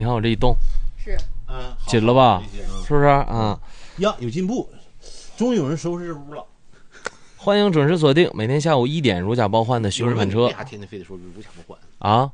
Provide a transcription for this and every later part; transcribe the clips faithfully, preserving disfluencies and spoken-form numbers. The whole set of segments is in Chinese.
你看我这一动， 是， 嗯， 紧了吧？是不是啊？ 呀，有进步，终于有人收拾这屋了。 欢迎准时锁定每天下午一点如假包换的徐峰侃车。 为啥天天非得说如假包换啊？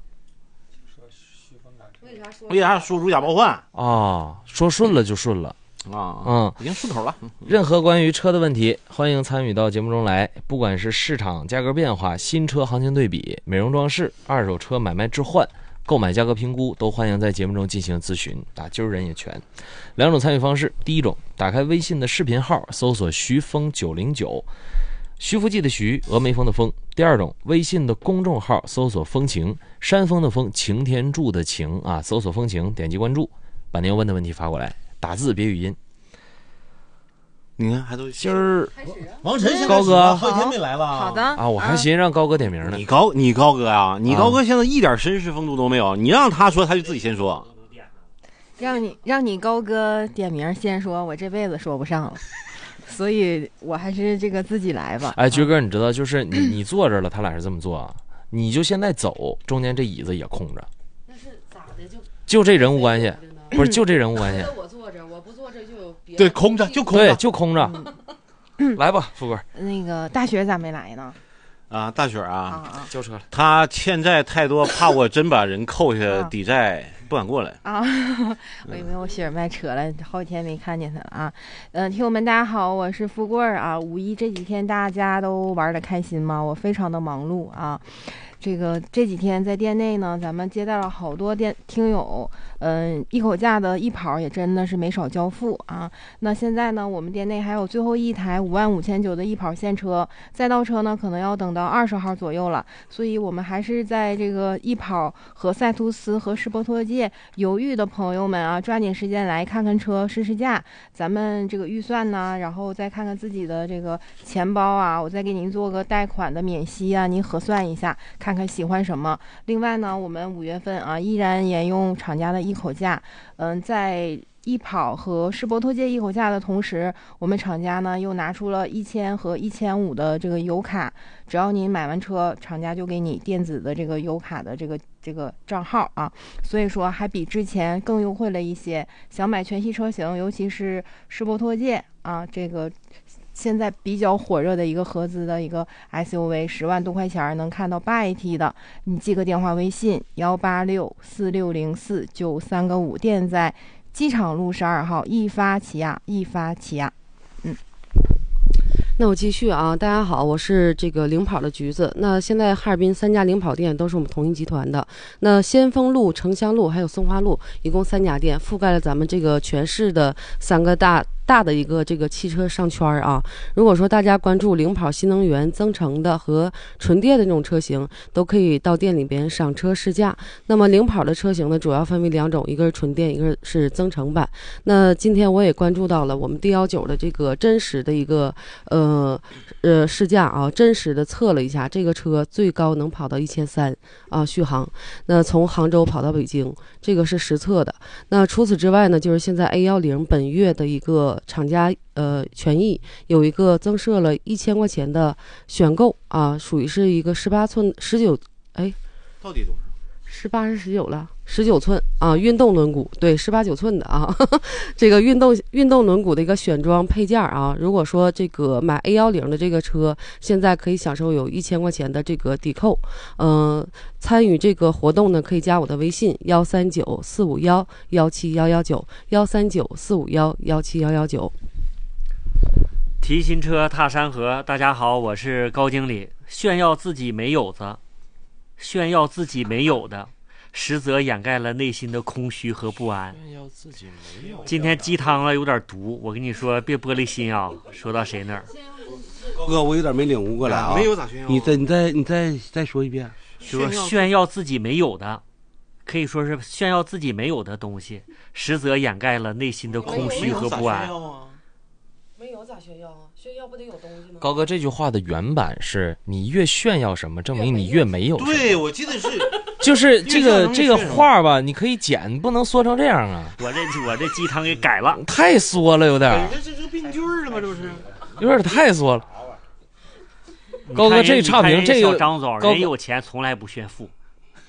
为啥说如假包换啊？说顺了就顺了。 啊， 嗯， 已经顺口了。 任何关于车的问题，欢迎参与到节目中来。不管是市场价格变化、新车行情对比、美容装饰、二手车买卖置换、购买价格评估，都欢迎在节目中进行咨询。啊，今儿人也全。两种参与方式：第一种，打开微信的视频号，搜索徐峰九零九，徐福记的徐，峨眉峰的峰。第二种，微信的公众号，搜索风情，山峰的峰，擎天柱的擎啊，搜索风情，点击关注，把您要问的问题发过来。打字别语音。 你看，还都今儿王晨现在高哥好几天没来了。 好的啊，我还寻思让高哥点名呢。 你高你高哥啊，你高哥现在一点绅士风度都没有。你让他说，他就自己先说。 让你让你高哥点名先说，我这辈子说不上了，所以我还是这个自己来吧。 哎，菊哥，你知道，就是你你坐这了，他俩是这么做啊，你就现在走，中间这椅子也空着。 那是咋的？就就这人物关系，不是就这人物关系。 我坐着，我不坐这就有别对，空着就空着， 对，就空着。来吧，富贵。 那个大雪咋没来呢？ 啊，大雪啊啊， 啊交车了。 他欠债太多，怕我真把人扣下抵债，不敢过来啊！我以为我雪儿卖车了，好几天没看见他了啊。嗯，听友们大家好，我是富贵儿啊。五一这几天大家都玩得开心吗？我非常的忙碌啊。这个这几天在店内呢，咱们接待了好多店听友，嗯，一口价的一跑也真的是没少交付啊。那现在呢，我们店内还有最后一台五万五千九的一跑现车，再到车呢可能要等到二十号左右了，所以我们还是在这个一跑和赛图斯和世博拓界犹豫的朋友们啊，抓紧时间来看看车试试驾，咱们这个预算呢，然后再看看自己的这个钱包啊，我再给您做个贷款的免息啊，您核算一下。看看喜欢什么。另外呢，我们五月份啊依然沿用厂家的一口价，嗯，在一跑和世博拓界一口价的同时，我们厂家呢又拿出了一千和一千五的这个油卡，只要您买完车，厂家就给你电子的这个油卡的这个这个账号啊，所以说还比之前更优惠了一些。想买全系车型，尤其是世博拓界啊，这个。现在比较火热的一个合资的一个 S U V， 十万多块钱能看到八 A T 的，你记个电话微信幺八六四六零四九三个五，店在机场路十二号，一发起亚，一发起亚。嗯。 那我继续啊，大家好，我是这个领跑的橘子。那现在哈尔滨三家领跑店都是我们同一集团的。那先锋路、城乡路还有松花路，一共三家店，覆盖了咱们这个全市的三个大。大的一个这个汽车商圈啊，如果说大家关注领跑新能源增程的和纯电的这种车型，都可以到店里边赏车试驾。那么领跑的车型呢，主要分为两种，一个是纯电，一个是增程版。那今天我也关注到了我们 D 十九的这个真实的一个呃呃试驾啊，真实的测了一下，这个车最高能跑到一千三啊续航。那从杭州跑到北京，这个是实测的。那除此之外呢，就是现在 A 十本月的一个厂家呃权益有一个增设了一千块钱的选购啊，属于是一个十八寸十九哎， 到底多少？ 十八是十九了，十九寸啊，运动轮毂，对，十八九寸的啊，呵呵这个运动运动轮毂的一个选装配件啊，如果说这个买 A 十的这个车，现在可以享受有一千块钱的这个抵扣，嗯、呃，参与这个活动呢，可以加我的微信幺三九四五幺幺七幺幺九幺三九四五幺幺七幺幺九。 提新车踏山河，大家好，我是高经理。炫耀自己没有的，炫耀自己没有的，实则掩盖了内心的空虚和不安。今天鸡汤啊有点毒，我跟你说，别玻璃心啊。说到谁那儿？ 高哥，我有点没领悟过来啊。 没有咋炫耀？ 你再你再你再再说一遍。 说炫耀自己没有的，可以说是炫耀自己没有的东西，实则掩盖了内心的空虚和不安。 没有咋炫耀啊？炫耀不得有东西吗？ 高哥这句话的原版是你越炫耀什么，证明你越没有什么。 对，我记得是， 就是这个这个话吧，你可以剪，不能缩成这样啊。 我这我这鸡汤给改了， 太缩了，有点。 这这病句了吗？这不是？ 有点太缩了。高哥这差评，这个张总人有钱从来不炫富。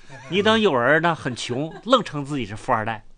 你等有人呢很穷，愣称自己是富二代。